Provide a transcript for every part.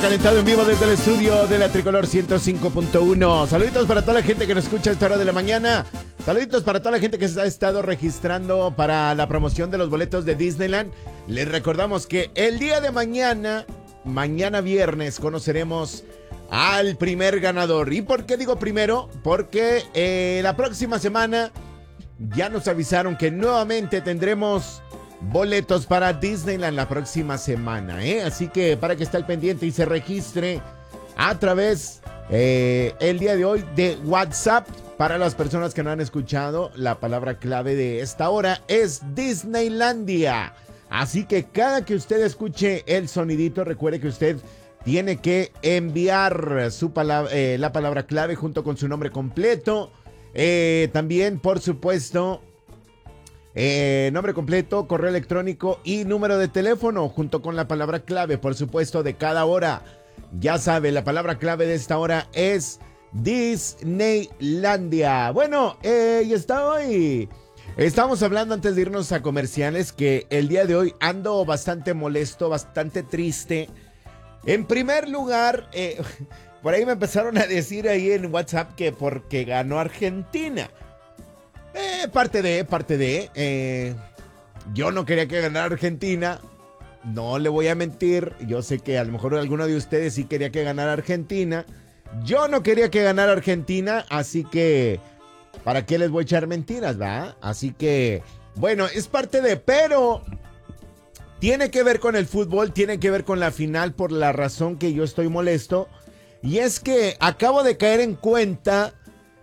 Calentado en vivo desde el estudio de la Tricolor 105.1. Saluditos para toda la gente que nos escucha a esta hora de la mañana. Saluditos para toda la gente que se ha estado registrando para la promoción de los boletos de Disneyland. Les recordamos que el día de mañana viernes, conoceremos al primer ganador. ¿Y por qué digo primero? Porque la próxima semana ya nos avisaron que nuevamente tendremos boletos para Disneyland la próxima semana, ¿eh? Así que para que esté al pendiente y se registre a través el día de hoy de WhatsApp. Para las personas que no han escuchado, la palabra clave de esta hora es Disneylandia. Así que cada que usted escuche el sonidito, recuerde que usted tiene que enviar la palabra clave junto con su nombre completo. También, por supuesto, nombre completo, correo electrónico y número de teléfono junto con la palabra clave, por supuesto, de cada hora. Ya sabe, la palabra clave de esta hora es Disneylandia. Bueno, y está hoy. Estamos hablando antes de irnos a comerciales que el día de hoy ando bastante molesto, bastante triste. En primer lugar, por ahí me empezaron a decir ahí en WhatsApp que porque ganó Argentina. Parte de. Yo no quería que ganara Argentina. No le voy a mentir. Yo sé que a lo mejor alguno de ustedes sí quería que ganara Argentina. Yo no quería que ganara Argentina. Así que, ¿para qué les voy a echar mentiras, va? Así que, bueno, es parte de. Pero tiene que ver con el fútbol. Tiene que ver con la final. Por la razón que yo estoy molesto. Y es que acabo de caer en cuenta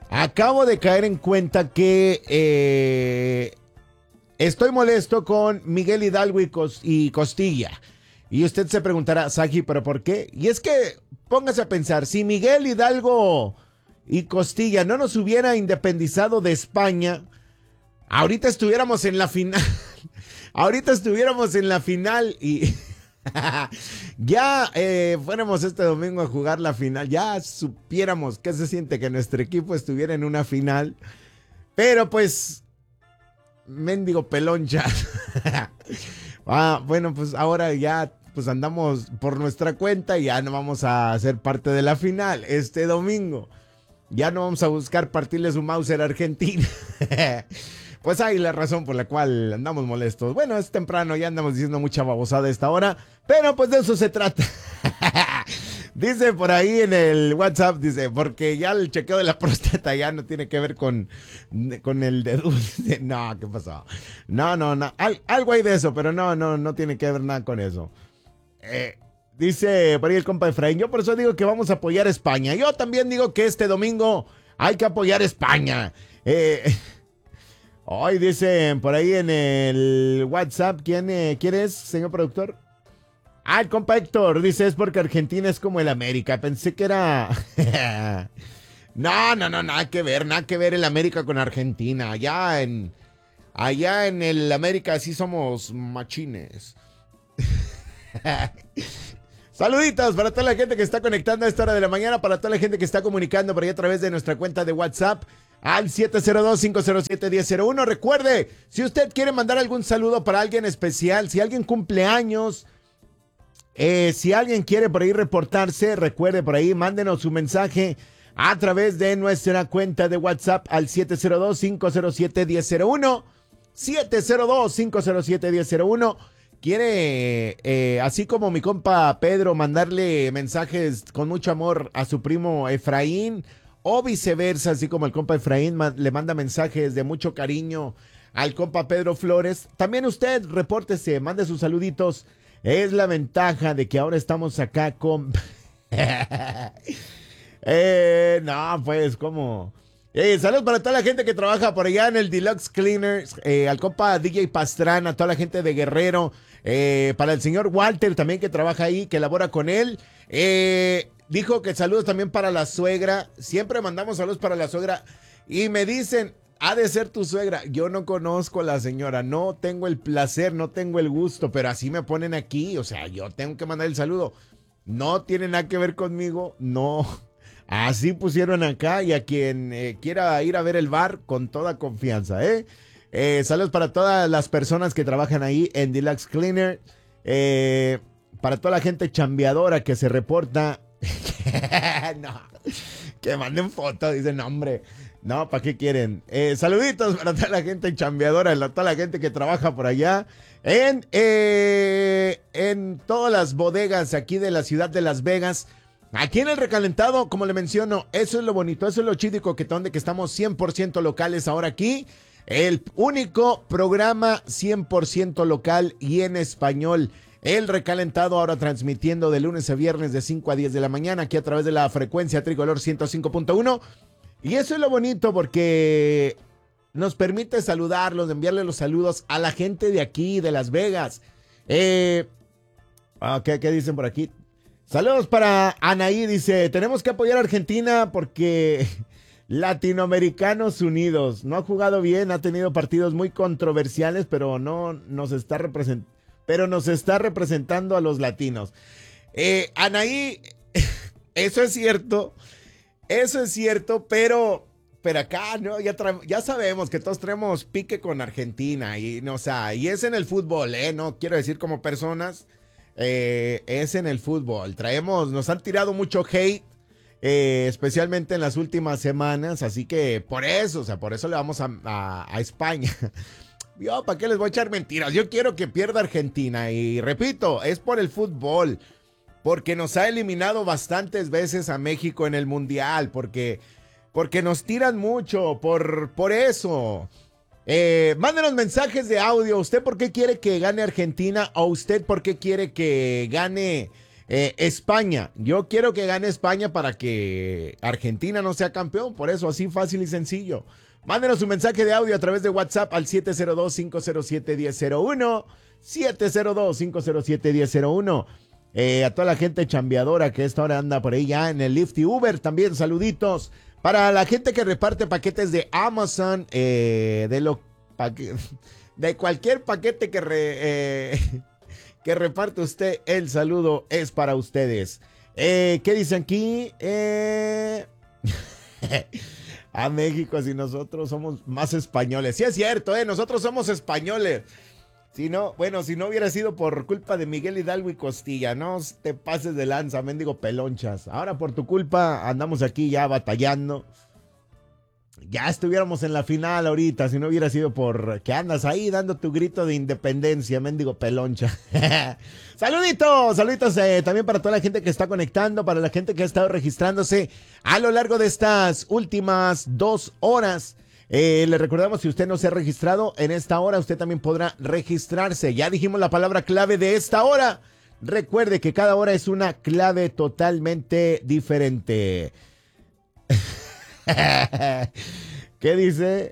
que estoy molesto con Miguel Hidalgo y Costilla. Y usted se preguntará, Saji, ¿pero por qué? Y es que, póngase a pensar, si Miguel Hidalgo y Costilla no nos hubiera independizado de España, ahorita estuviéramos en la final. Y ya fuéramos este domingo a jugar la final, ya supiéramos qué se siente que nuestro equipo estuviera en una final, pero pues, mendigo peloncha. Bueno, pues ahora ya pues andamos por nuestra cuenta y ya no vamos a ser parte de la final este domingo. Ya no vamos a buscar partirle su Mauser a Argentina. Pues hay la razón por la cual andamos molestos. Bueno, es temprano, ya andamos diciendo mucha babosada a esta hora, pero pues de eso se trata. Dice por ahí en el WhatsApp, dice, porque ya el chequeo de la próstata ya no tiene que ver con el dedo. No, ¿qué pasó? No. Algo hay de eso, pero no tiene que ver nada con eso. Dice por ahí el compa Efraín, yo por eso digo que vamos a apoyar a España. Yo también digo que este domingo hay que apoyar a España. Hoy dicen por ahí en el WhatsApp, ¿quién es, señor productor? El compa Héctor dice, es porque Argentina es como el América. Pensé que era... No, nada que ver el América con Argentina. Allá en el América sí somos machines. Saluditos para toda la gente que está conectando a esta hora de la mañana, para toda la gente que está comunicando por ahí a través de nuestra cuenta de WhatsApp al 702-507-1001. Recuerde, si usted quiere mandar algún saludo para alguien especial, si alguien cumple años, si alguien quiere por ahí reportarse, recuerde por ahí, mándenos su mensaje a través de nuestra cuenta de WhatsApp al 702-507-1001. 702-507-1001. Quiere, así como mi compa Pedro, mandarle mensajes con mucho amor a su primo Efraín, o viceversa, así como el compa Efraín le manda mensajes de mucho cariño al compa Pedro Flores. También usted repórtese, mande sus saluditos. Es la ventaja de que ahora estamos acá con... no, pues, ¿cómo? Saludos para toda la gente que trabaja por allá en el Deluxe Cleaners, al compa DJ Pastrana, a toda la gente de Guerrero, para el señor Walter también que trabaja ahí, que labora con él. Dijo que saludos también para la suegra. Siempre mandamos saludos para la suegra. Y me dicen, ha de ser tu suegra. Yo no conozco a la señora, no tengo el placer, no tengo el gusto, pero así me ponen aquí. O sea, yo tengo que mandar el saludo. No tiene nada que ver conmigo, no. Así pusieron acá, y a quien quiera ir a ver el bar, con toda confianza, Saludos para todas las personas que trabajan ahí en Deluxe Cleaner. para toda la gente chambeadora que se reporta. No, que manden fotos, dicen, no, hombre. No, ¿para qué quieren? Saluditos para toda la gente chambeadora, toda la gente que trabaja por allá en todas las bodegas aquí de la ciudad de Las Vegas. Aquí en el recalentado, como le menciono, eso es lo bonito, eso es lo chido y coquetón de que estamos 100% locales ahora aquí. El único programa 100% local y en español. El recalentado ahora transmitiendo de lunes a viernes de 5 a 10 de la mañana aquí a través de la frecuencia Tricolor 105.1. Y eso es lo bonito porque nos permite saludarlos, enviarle los saludos a la gente de aquí, de Las Vegas. ¿Qué dicen por aquí? Saludos para Anaí, dice, tenemos que apoyar a Argentina porque Latinoamericanos Unidos no ha jugado bien, ha tenido partidos muy controversiales, pero no nos está representando a los latinos. Anaí, eso es cierto, pero acá no, ya sabemos que todos tenemos pique con Argentina y no, o sea, y es en el fútbol, no quiero decir como personas. Es en el fútbol. Nos han tirado mucho hate, especialmente en las últimas semanas, así que por eso le vamos a España. Yo, ¿para qué les voy a echar mentiras? Yo quiero que pierda Argentina y repito, es por el fútbol, porque nos ha eliminado bastantes veces a México en el Mundial, porque nos tiran mucho, por eso. Mándenos mensajes de audio. ¿Usted por qué quiere que gane Argentina? ¿O usted por qué quiere que gane España? Yo quiero que gane España para que Argentina no sea campeón. Por eso, así fácil y sencillo. Mándenos un mensaje de audio a través de WhatsApp al 702-507-1001. 702-507-1001. A toda la gente chambeadora que esta hora anda por ahí ya en el Lyft y Uber. También saluditos. Para la gente que reparte paquetes de Amazon, de cualquier paquete que reparte usted, el saludo es para ustedes. ¿Qué dicen aquí? A México, si nosotros somos más españoles. Sí es cierto, nosotros somos españoles. Si no hubiera sido por culpa de Miguel Hidalgo y Costilla, no te pases de lanza, mendigo pelonchas. Ahora por tu culpa andamos aquí ya batallando. Ya estuviéramos en la final ahorita, si no hubiera sido por que andas ahí dando tu grito de independencia, mendigo peloncha. Saluditos también para toda la gente que está conectando, para la gente que ha estado registrándose a lo largo de estas últimas 2 horas. Le recordamos, si usted no se ha registrado, en esta hora usted también podrá registrarse. Ya dijimos la palabra clave de esta hora. Recuerde que cada hora es una clave totalmente diferente. ¿Qué dice?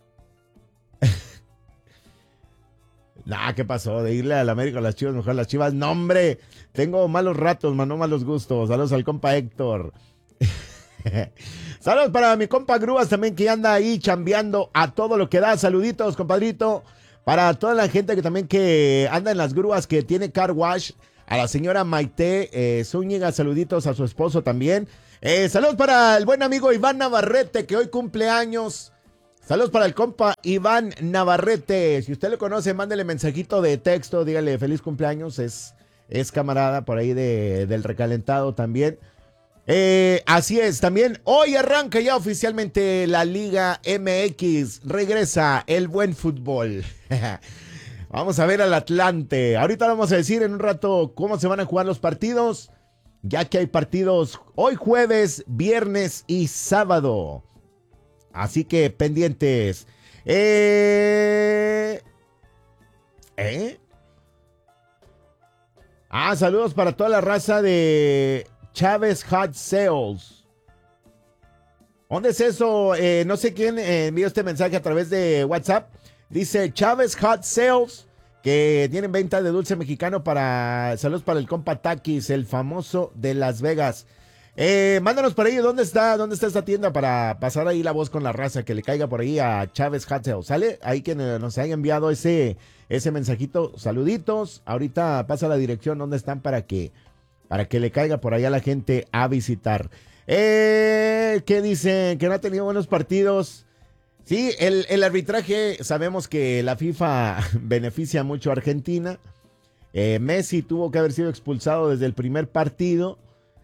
¿Qué pasó? De irle a la América a las Chivas, mejor las Chivas. No, hombre, tengo malos ratos, no malos gustos. Saludos al compa Héctor. Saludos para mi compa Grúas también, que anda ahí chambeando a todo lo que da. Saluditos, compadrito. Para toda la gente que también que anda en las grúas, que tiene car wash. A la señora Maite Zúñiga, saluditos a su esposo también. Saludos para el buen amigo Iván Navarrete, que hoy cumple años. Saludos para el compa Iván Navarrete. Si usted lo conoce, mándele mensajito de texto, dígale feliz cumpleaños. Es camarada por ahí del recalentado también. Así es, también hoy arranca ya oficialmente la Liga MX, regresa el buen fútbol. Vamos a ver al Atlante. Ahorita vamos a decir en un rato cómo se van a jugar los partidos, ya que hay partidos hoy jueves, viernes y sábado. Así que pendientes. Saludos para toda la raza de Chávez Hot Sales. ¿Dónde es eso? No sé quién envió este mensaje a través de WhatsApp. Dice Chávez Hot Sales, que tienen venta de dulce mexicano saludos para el compa Takis, el famoso de Las Vegas. Mándanos por ahí, ¿dónde está esta tienda para pasar ahí la voz con la raza, que le caiga por ahí a Chávez Hot Sales? ¿Sale? Ahí que nos haya enviado ese mensajito, saluditos. Ahorita pasa la dirección donde están para que le caiga por allá a la gente a visitar. ¿Qué dicen? Que no ha tenido buenos partidos. Sí, el arbitraje, sabemos que la FIFA beneficia mucho a Argentina. Messi tuvo que haber sido expulsado desde el primer partido.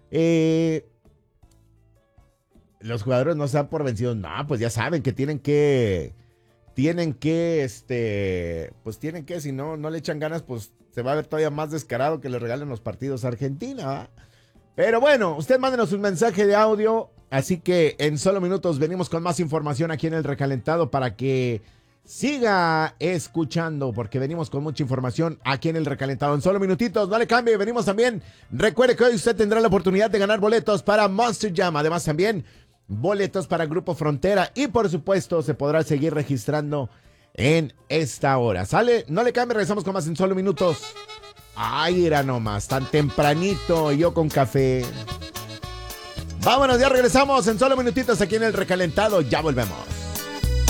Los jugadores no se dan por vencidos. No, pues ya saben que si no le echan ganas, pues se va a ver todavía más descarado que le regalen los partidos a Argentina, ¿va? Pero bueno, usted mándenos un mensaje de audio, así que en solo minutos venimos con más información aquí en El Recalentado para que siga escuchando, porque venimos con mucha información aquí en El Recalentado. En solo minutitos, no le cambie, venimos también. Recuerde que hoy usted tendrá la oportunidad de ganar boletos para Monster Jam, además también boletos para Grupo Frontera y por supuesto se podrá seguir registrando en esta hora. ¿Sale? No le cambie, regresamos con más en solo minutos. Ay, era nomás, tan tempranito, yo con café. Vámonos, ya regresamos en solo minutitos aquí en El Recalentado, ya volvemos.